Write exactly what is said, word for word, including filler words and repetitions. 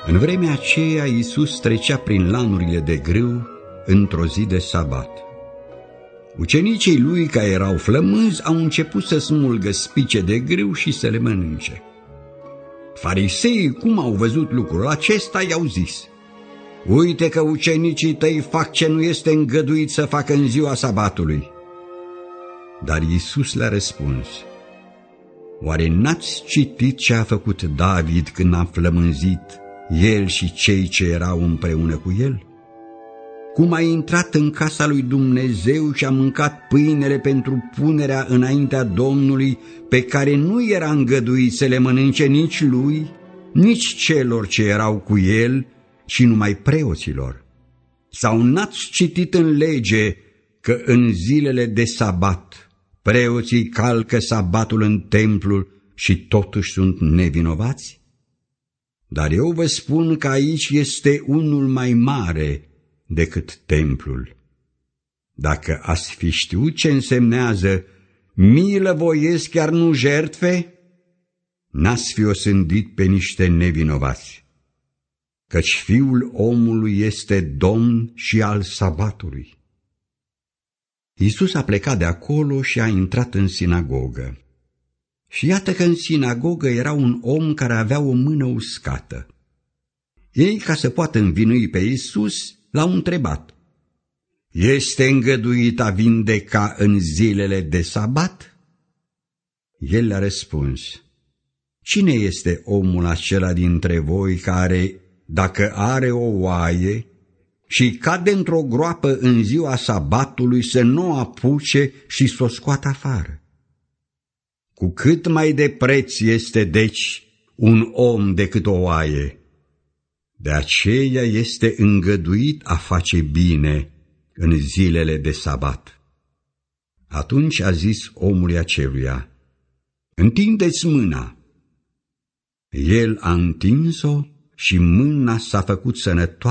În vremea aceea, Iisus trecea prin lanurile de grâu într-o zi de sabat. Ucenicii lui, care erau flămânzi, au început să smulgă spice de grâu și să le mănânce. Fariseii, cum au văzut lucrul acesta, i-au zis: uite că ucenicii tăi fac ce nu este îngăduit să facă în ziua sabatului. Dar Iisus le-a răspuns: oare n-ați citit ce a făcut David când a flămânzit el și cei ce erau împreună cu el? Cum a intrat în casa lui Dumnezeu și a mâncat pâinele pentru punerea înaintea Domnului, pe care nu era îngăduit să le mănânce nici lui, nici celor ce erau cu el, ci numai preoților. Sau n-ați citit în lege că în zilele de sabat preoții calcă sabatul în templul și totuși sunt nevinovați? Dar eu vă spun că aici este unul mai mare decât templul. Dacă ați fi știut ce însemnează milă voiesc, chiar nu jertfe, n-ați fi osândit pe niște nevinovați, căci Fiul omului este Domn și al sabatului. Iisus a plecat de acolo și a intrat în sinagogă. Și iată că în sinagogă era un om care avea o mână uscată. Ei, ca să poată învinui pe Iisus, l-au întrebat: este îngăduit a vindeca în zilele de sabat? El le-a răspuns: cine este omul acela dintre voi care, dacă are o oaie și cade într-o groapă în ziua sabatului, să nu o apuce și să o scoată afară? Cu cât mai de preț este, deci, un om decât o oaie. De aceea este îngăduit a face bine în zilele de sabat. Atunci a zis omului aceluia: întindeți mâna. El a întins-o și mâna s-a făcut sănătoasă